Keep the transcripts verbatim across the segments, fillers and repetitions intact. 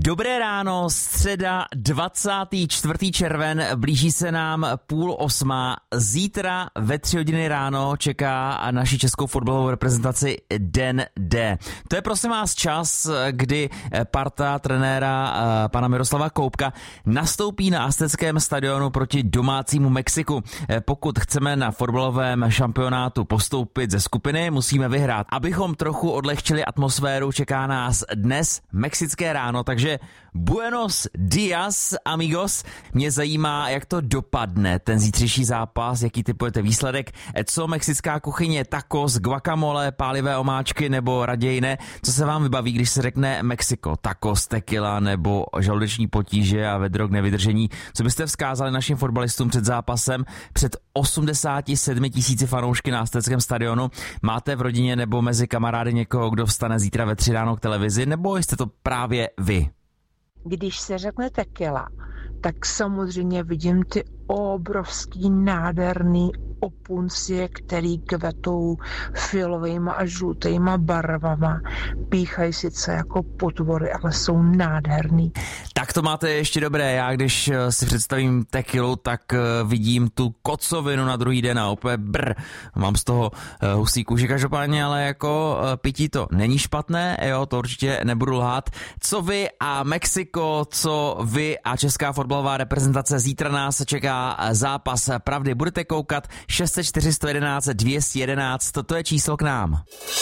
Dobré ráno, středa dvacátého čtvrtého červen, blíží se nám půl osmá. Zítra ve tři hodiny ráno čeká naši českou fotbalovou reprezentaci Den D. To je prosím vás čas, kdy parta trenéra pana Miroslava Koubka nastoupí na Azteckém stadionu proti domácímu Mexiku. Pokud chceme na fotbalovém šampionátu postoupit ze skupiny, musíme vyhrát. Abychom trochu odlehčili atmosféru, čeká nás dnes mexické ráno, takže buenos dias, amigos. Mě zajímá, jak to dopadne, ten zítřejší zápas, jaký typujete výsledek, co mexická kuchyně, tacos, guacamole, pálivé omáčky nebo raději ne. Co se vám vybaví, když se řekne Mexiko, tacos, tequila nebo žaludeční potíže a vedro k nevydržení? Co byste vzkázali našim fotbalistům před zápasem, před osmdesáti sedmi tisíci fanoušky na Azteckém stadionu? Máte v rodině nebo mezi kamarády někoho, kdo vstane zítra ve tři ráno k televizi, nebo jste to právě vy? Když se řekne tequila, tak samozřejmě vidím ty obrovský nádherný opuncie, který kvetou filovejma a žlutejma barvama. Píchají sice jako potvory, ale jsou nádherný. Tak to máte ještě dobré. Já když si představím tequilu, tak vidím tu kocovinu na druhý den a opět brr. Mám z toho husí kůži každopádně, ale jako pití to není špatné, jo, to určitě nebudu lhát. Co vy a Mexiko, co vy a česká fotbalová reprezentace? Zítra nás čeká zápas pravdy. Budete koukat šest set čtyři sto jedenáct dvě stě jedenáct, toto je číslo k nám.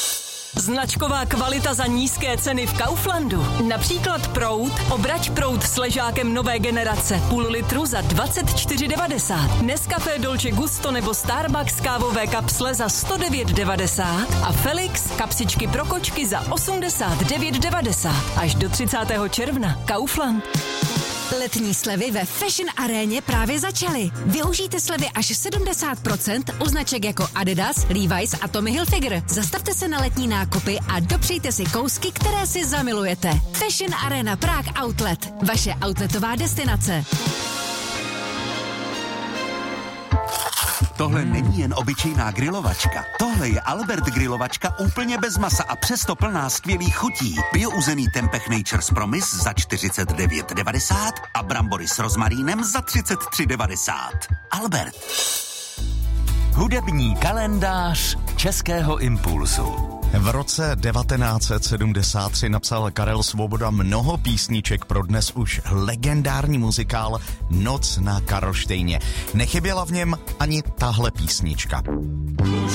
Značková kvalita za nízké ceny v Kauflandu. Například proud, obrať proud s ležákem nové generace, půl litru za dvacet čtyři devadesát. Nescafé Dolce Gusto nebo Starbucks kávové kapsle za sto devět devadesát a Felix kapsičky pro kočky za osmdesát devět devadesát. Až do třicátého června. Kaufland. Letní slevy ve Fashion Aréně právě začaly. Využijte slevy až sedmdesát procent u značek jako Adidas, Levi's a Tommy Hilfiger. Zastavte se na letní nákupy a dopřejte si kousky, které si zamilujete. Fashion Arena Prague Outlet. Vaše outletová destinace. Tohle není jen obyčejná grilovačka. Tohle je Albert grilovačka úplně bez masa a přesto plná skvělých chutí. Biouzený tempeh Nature's Promise za čtyřicet devět devadesát a brambory s rozmarínem za třicet tři devadesát. Albert. Hudební kalendář Českého impulsu. V roce devatenáct set sedmdesát tři napsal Karel Svoboda mnoho písniček pro dnes už legendární muzikál Noc na Karlštejně. Nechyběla v něm ani tahle písnička.